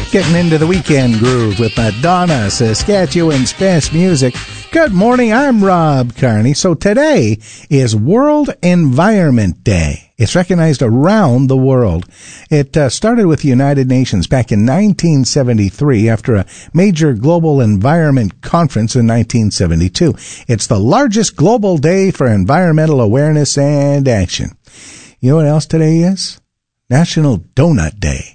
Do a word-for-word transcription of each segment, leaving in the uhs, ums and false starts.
Getting into the weekend groove with Madonna, Saskatchewan's best music. Good morning, I'm Rob Carney. So today is World Environment Day. It's recognized around the world. It uh, started with the United Nations back in nineteen seventy-three after a major global environment conference in nineteen seventy-two. It's the largest global day for environmental awareness and action. You know what else today is? National Donut Day.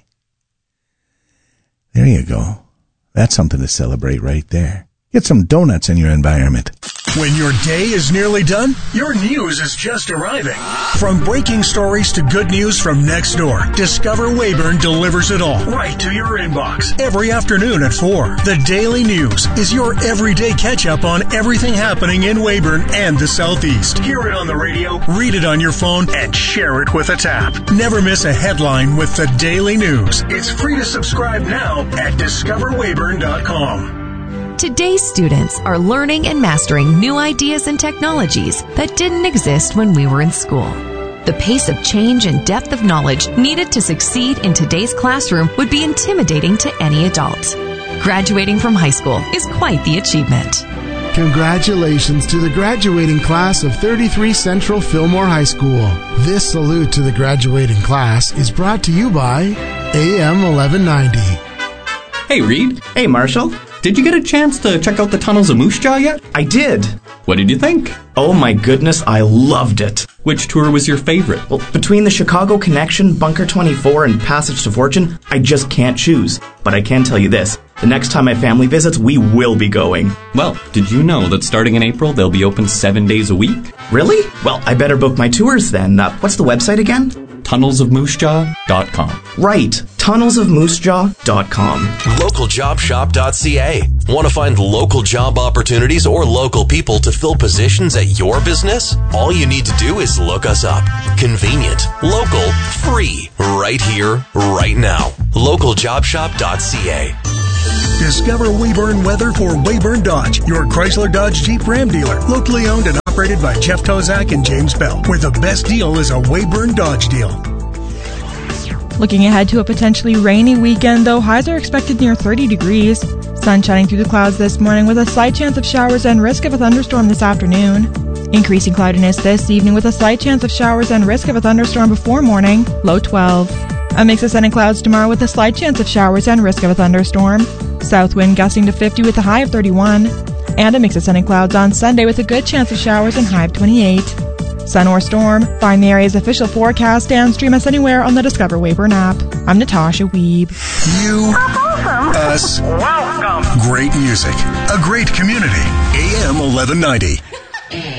There you go. That's something to celebrate right there. Get some donuts in your environment. When your day is nearly done, your news is just arriving. From breaking stories to good news from next door, Discover Weyburn delivers it all right to your inbox. Every afternoon at four, the Daily News is your everyday catch-up on everything happening in Weyburn and the Southeast. Hear it on the radio, read it on your phone, and share it with a tap. Never miss a headline with the Daily News. It's free to subscribe now at discover weyburn dot com. Today's students are learning and mastering new ideas and technologies that didn't exist when we were in school. The pace of change and depth of knowledge needed to succeed in today's classroom would be intimidating to any adult. Graduating from high school is quite the achievement. Congratulations to the graduating class of thirty-three Central Fillmore High School. This salute to the graduating class is brought to you by A M eleven ninety. Hey, Reed. Hey, Marshall. Did you get a chance to check out the tunnels of Moose Jaw yet? I did. What did you think? Oh my goodness, I loved it. Which tour was your favorite? Well, between the Chicago Connection, Bunker twenty-four, and Passage to Fortune, I just can't choose. But I can tell you this, the next time my family visits, we will be going. Well, did you know that starting in April, they'll be open seven days a week? Really? Well, I better book my tours then. Uh, what's the website again? tunnels of moose jaw dot com. Right, tunnels of moose jaw dot com. local job shop dot c a. Want to find local job opportunities or local people to fill positions at your business? All you need to do is look us up. Convenient, local, free, right here, right now. local job shop dot c a. Discover Weyburn weather for Weyburn Dodge, your Chrysler Dodge Jeep Ram dealer. Locally owned and operated by Jeff Tozak and James Bell, where the best deal is a Weyburn Dodge deal. Looking ahead to a potentially rainy weekend, though, highs are expected near thirty degrees. Sun shining through the clouds this morning with a slight chance of showers and risk of a thunderstorm this afternoon. Increasing cloudiness this evening with a slight chance of showers and risk of a thunderstorm before morning, low twelve. A mix of sun and clouds tomorrow with a slight chance of showers and risk of a thunderstorm. South wind gusting to fifty with a high of thirty-one. And a mix of sun and clouds on Sunday with a good chance of showers and high of twenty-eight. Sun or storm, find the area's official forecast and stream us anywhere on the Discover Weyburn app. I'm Natasha Weeb. You, awesome. Us, welcome. Great music, a great community. A M eleven ninety.